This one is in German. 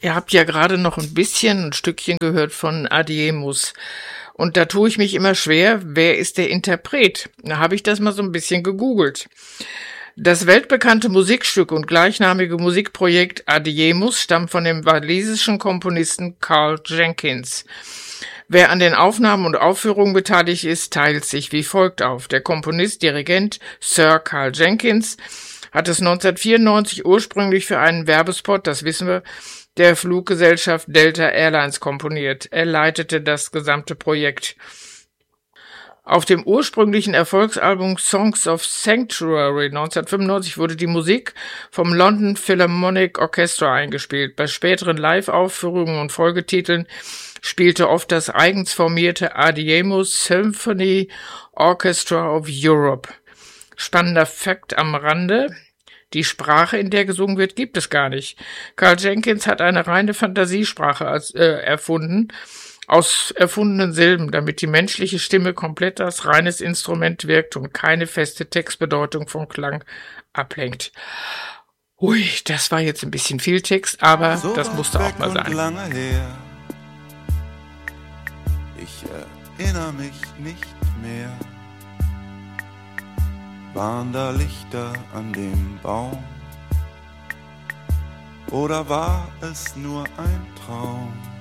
Ihr habt ja gerade noch ein Stückchen gehört von Adiemus. Und da tue ich mich immer schwer, wer ist der Interpret? Da habe ich das mal so ein bisschen gegoogelt. Das weltbekannte Musikstück und gleichnamige Musikprojekt Adiemus stammt von dem walisischen Komponisten Karl Jenkins. Wer an den Aufnahmen und Aufführungen beteiligt ist, teilt sich wie folgt auf. Der Komponist, Dirigent Sir Karl Jenkins hat es 1994 ursprünglich für einen Werbespot, das wissen wir, der Fluggesellschaft Delta Airlines komponiert. Er leitete das gesamte Projekt. Auf dem ursprünglichen Erfolgsalbum Songs of Sanctuary 1995 wurde die Musik vom London Philharmonic Orchestra eingespielt. Bei späteren Live-Aufführungen und Folgetiteln spielte oft das eigens formierte Adiemus Symphony Orchestra of Europe. Spannender Fakt am Rande: Die Sprache, in der gesungen wird, gibt es gar nicht. Karl Jenkins hat eine reine Fantasiesprache erfunden, aus erfundenen Silben, damit die menschliche Stimme komplett als reines Instrument wirkt und keine feste Textbedeutung vom Klang ablenkt. Ui, das war jetzt ein bisschen viel Text, aber so das musste auch mal sein. Lange her. Ich erinnere mich nicht mehr. Waren da Lichter an dem Baum? Oder war es nur ein Traum?